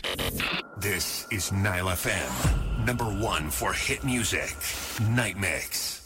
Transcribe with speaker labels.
Speaker 1: This is Nile FM, number one for hit music, Night Mix.